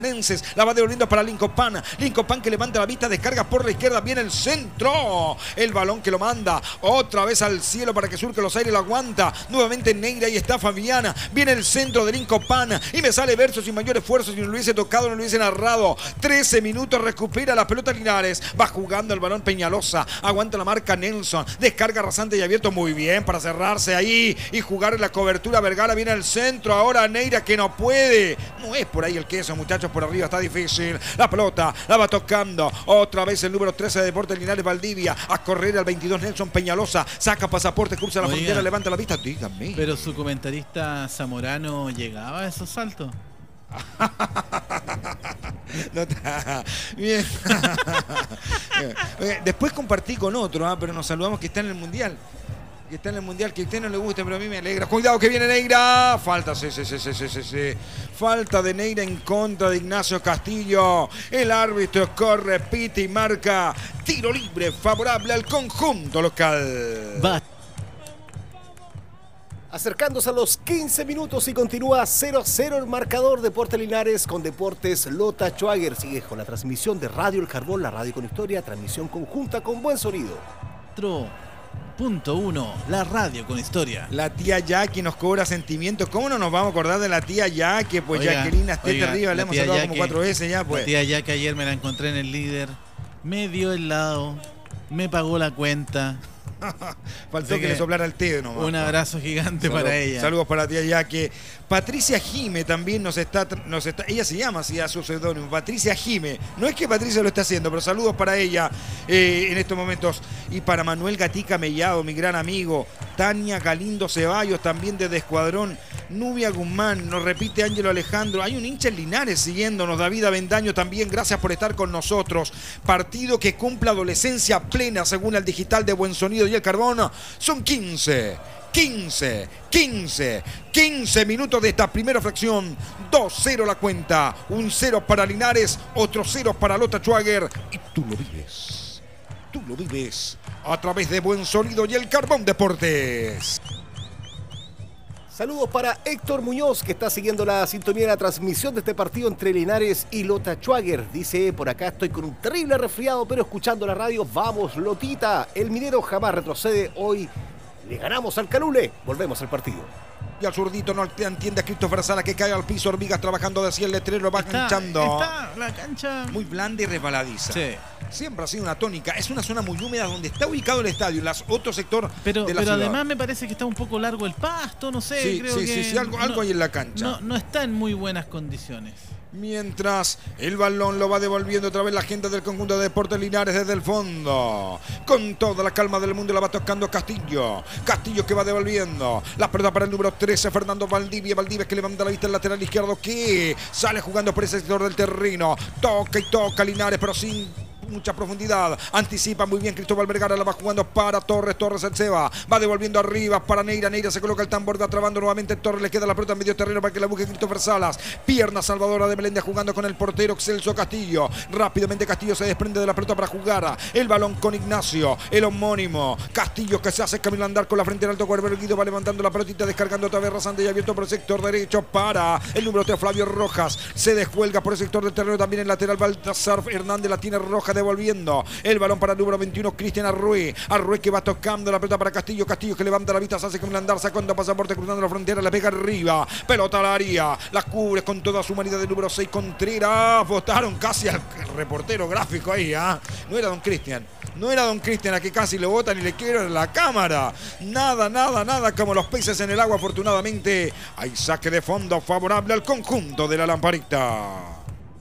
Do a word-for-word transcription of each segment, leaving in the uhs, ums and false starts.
La va devolviendo para Lincopan. Lincopan que levanta la vista, descarga por la izquierda. Viene el centro. El balón que lo manda otra vez al cielo para que surque los aires. Lo aguanta. Nuevamente Neira. Ahí está Fabiana. Viene el centro de Lincopan. Y me sale verso sin mayor esfuerzo. Si no lo hubiese tocado, no lo hubiese narrado. trece minutos. Recupera la pelota Linares. Va jugando el balón Peñalosa. Aguanta la marca Nelson. Descarga rasante y abierto. Muy bien para cerrarse ahí y jugar en la cobertura. Vergara viene al centro. Ahora Neira que no puede. No es por ahí el queso, muchachos. Por arriba está difícil. La pelota la va tocando. Otra vez el número trece de Deportes Linares, Valdivia. A correr al veintidós Nelson Peñalosa. Saca pasaporte, cruza la Oiga, frontera, levanta la vista. Dígame. Pero su comentarista Zamorano llegaba a esos saltos. No está bien. Después compartí con otro, ¿eh? Pero nos saludamos que está en el Mundial. Que está en el Mundial, que a usted no le gusta, pero a mí me alegra. Cuidado que viene Neira. Falta, sí, sí, sí, sí, sí, sí, sí. Falta de Neira en contra de Ignacio Castillo. El árbitro corre, pita y marca tiro libre favorable al conjunto local. Va. Acercándose a los quince minutos y continúa cero a cero el marcador. Deportes Linares con Deportes Lota Schwager. Sigue con la transmisión de Radio El Carbón, la radio con historia, transmisión conjunta con buen sonido. Tro. Punto uno, la radio con historia. La tía Jackie nos cobra sentimientos. ¿Cómo no nos vamos a acordar de la tía Jackie? Pues oiga, Jacqueline Astete arriba, le hemos hablado como cuatro veces ya. Pues. La tía Jackie ayer me la encontré en el líder, me dio helado, me pagó la cuenta. Faltó que, que le soplara el té nomás. Un abrazo gigante Salud, para ella. Saludos para la tía Jackie. Patricia Jime también nos está, nos está. Ella se llama así a su seudónimo. Patricia Jime. No es que Patricia lo esté haciendo, pero saludos para ella eh, en estos momentos. Y para Manuel Gatica Mellado, mi gran amigo. Tania Galindo Ceballos, también desde Escuadrón. Nubia Guzmán, nos repite Ángelo Alejandro. Hay un hincha en Linares siguiéndonos. David Avendaño también. Gracias por estar con nosotros. Partido que cumple adolescencia plena según el digital de Buen Sonido y El Carbón. Son quince. quince, quince, quince minutos de esta primera fracción. dos cero la cuenta. Un cero para Linares, otro cero para Lota Schwager. Y tú lo vives. Tú lo vives a través de Buen Sonido y El Carbón Deportes. Saludos para Héctor Muñoz, que está siguiendo la sintonía de la transmisión de este partido entre Linares y Lota Schwager. Dice, por acá estoy con un terrible resfriado, pero escuchando la radio. Vamos, Lotita. El minero jamás retrocede. Hoy le ganamos al Calule. Volvemos al partido. Y al zurdito no entiende a Christopher Sala, que cae al piso. Hormigas trabajando de así el letrero, va canchando. Está la cancha muy blanda y resbaladiza. Sí. Siempre ha sido una tónica. Es una zona muy húmeda donde está ubicado el estadio, en las otro sector pero, de la pero ciudad. Además me parece que está un poco largo el pasto, no sé. Sí, creo sí, que sí, sí, algo, no, algo hay en la cancha. No, no está en muy buenas condiciones. Mientras el balón lo va devolviendo otra vez la gente del conjunto de Deportes Linares desde el fondo. Con toda la calma del mundo la va tocando Castillo. Castillo que va devolviendo. La pelota para el número trece, Fernando Valdivia. Valdivia que levanta la vista al lateral izquierdo, que sale jugando por ese sector del terreno. Toca y toca Linares, pero sin mucha profundidad. Anticipa muy bien Cristóbal Vergara, la va jugando para Torres. Torres el Seba. Va devolviendo arriba para Neira. Neira se coloca el tambor, va trabando nuevamente Torres. Le queda la pelota en medio terreno para que la busque Christopher Salas. Pierna salvadora de Meléndez jugando con el portero Celso Castillo. Rápidamente Castillo se desprende de la pelota para jugar el balón con Ignacio, el homónimo. Castillo que se hace camino a andar con la frente en alto. Guerrero Guido va levantando la pelotita, descargando otra vez rasante y abierto por el sector derecho para el número tres, Flavio Rojas. Se descuelga por el sector del terreno también el lateral. Baltasar Hernández la tiene Roja devolviendo el balón para el número veintiuno, Cristian Arrué. Arrué que va tocando la pelota para Castillo. Castillo que levanta la vista, se hace camino a andar, sacando pasaporte, cruzando la frontera, la pega arriba. Pelota al área, la cubre con toda su humanidad del número seis, Contreras. Votaron casi al reportero gráfico ahí, ¿ah? ¿eh? No era don Cristian. No era don Cristian a que casi le botan y le quieren la cámara. Nada, nada, nada como los peces en el agua, afortunadamente. Hay saque de fondo favorable al conjunto de la Lamparita.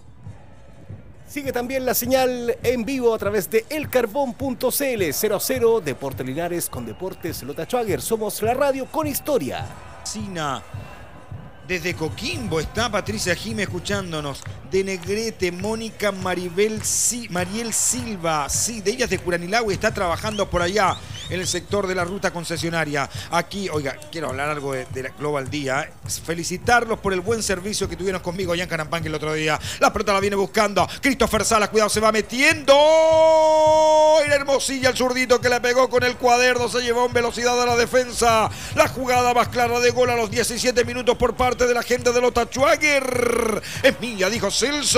Sigue también la señal en vivo a través de elcarbón punto cl. cero a cero, Deportes Linares con Deportes Lota Schwager. Somos la radio con historia. Sina. Desde Coquimbo está Patricia Jime escuchándonos. De Negrete, Mónica Maribel, sí, Mariel Silva. Sí, de ellas de Curanilagüe, está trabajando por allá. en el sector de la ruta concesionaria. Aquí, oiga, quiero hablar algo de, de la Global Día. ¿eh? Felicitarlos por el buen servicio que tuvieron conmigo allá en Canampanque el otro día. La pelota la viene buscando. Christopher Salas, cuidado, se va metiendo. Era Hermosilla el zurdito que le pegó con el cuaderno. Se llevó en velocidad a la defensa. La jugada más clara de gol a los diecisiete minutos por parte de la gente de Lota Schwager. Es mía, dijo Celso.